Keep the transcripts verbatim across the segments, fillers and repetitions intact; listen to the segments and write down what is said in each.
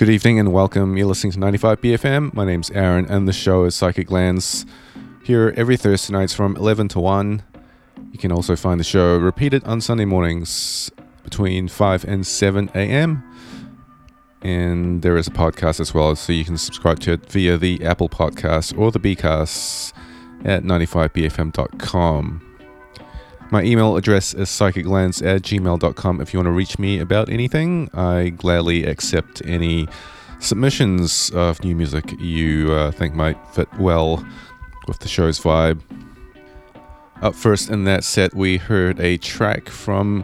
Good evening and welcome. You're listening to ninety-five B F M. My name's Aaron and the show is Psychic Lens. Here every Thursday nights from eleven to one. You can also find the show repeated on Sunday mornings between five and seven a.m. And there is a podcast as well, so you can subscribe to it via the Apple Podcast or the Bcast at ninety-five b f m dot com. My email address is psychiclens at gmail dot com if you want to reach me about anything. I gladly accept any submissions of new music you uh, think might fit well with the show's vibe. Up first in that set, we heard a track from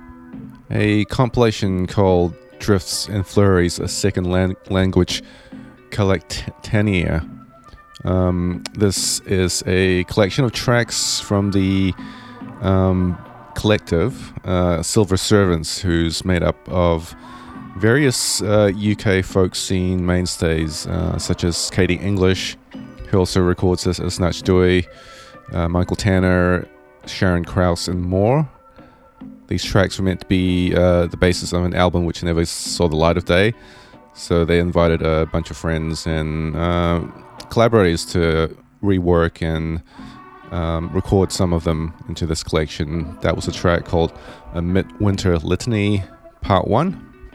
a compilation called Drifts and Flurries, a second lan- language collectania. Um, this is a collection of tracks from the Um, collective uh, Silver Servants, who's made up of various uh, U K folk scene mainstays uh, such as Katie English, who also records this as Snatch Dewey, uh, Michael Tanner, Sharon Krause, and more. These tracks were meant to be uh, the basis of an album which never saw the light of day, so they invited a bunch of friends and uh, collaborators to rework and Um, record some of them into this collection. That was a track called A Midwinter Litany Part one,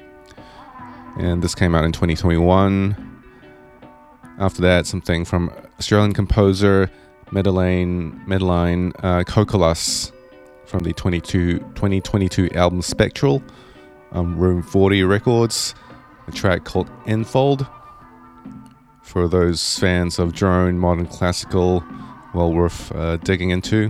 and this came out in twenty twenty-one. After that, something from Australian composer Madeleine, Madeleine uh, Kokolas from the twenty twenty-two album Spectral on Room forty Records, a track called Enfold. For those fans of drone, modern classical, well worth uh, digging into.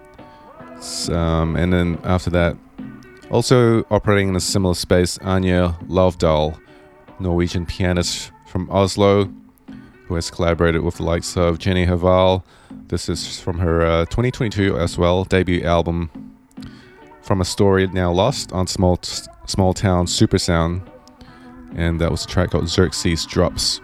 Um, and then after that, also operating in a similar space, Anja Lovdal, Norwegian pianist from Oslo, who has collaborated with the likes of Jenny Haval. This is from her uh, twenty twenty-two as well debut album, From a Story Now Lost on Small t- Small Town Supersound, and that was a track called Xerxes Drops.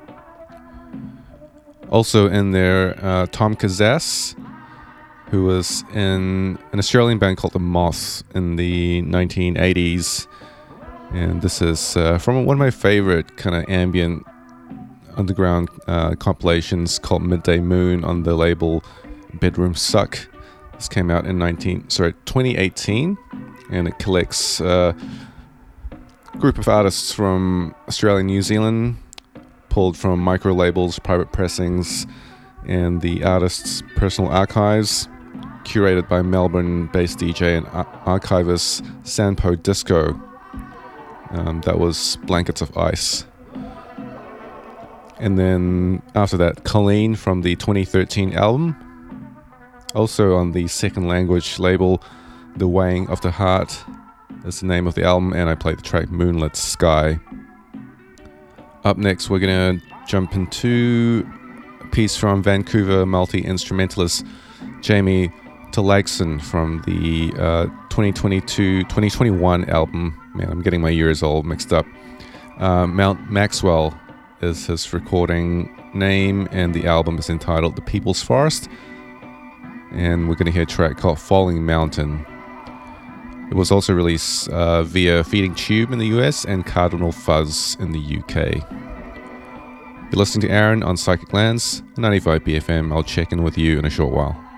Also in there, uh, Tom Kazas, who was in an Australian band called The Moths in the nineteen eighties. And this is uh, from one of my favorite kind of ambient underground uh, compilations called Midday Moon on the label Bedroom Suck. This came out in nineteen, sorry, twenty eighteen, and it collects uh, a group of artists from Australia and New Zealand, pulled from micro labels, private pressings, and the artist's personal archives, curated by Melbourne-based D J and ar- archivist Sanpo Disco. Um, that was Blankets of Ice. And then after that, Colleen from the twenty thirteen album, also on the second language label, The Weighing of the Heart is the name of the album, and I played the track Moonlit Sky. Up next, we're going to jump into a piece from Vancouver multi-instrumentalist Jamie Tolagson from the uh, twenty twenty-two twenty twenty-one album. Man, I'm getting my years all mixed up. Uh, Mount Maxwell is his recording name, and the album is entitled The People's Forest. And we're going to hear a track called Falling Mountain. It was also released uh, via Feeding Tube in the U S and Cardinal Fuzz in the U K. You're listening to Aaron on Psychic Lens, ninety-five B F M. I'll check in with you in a short while.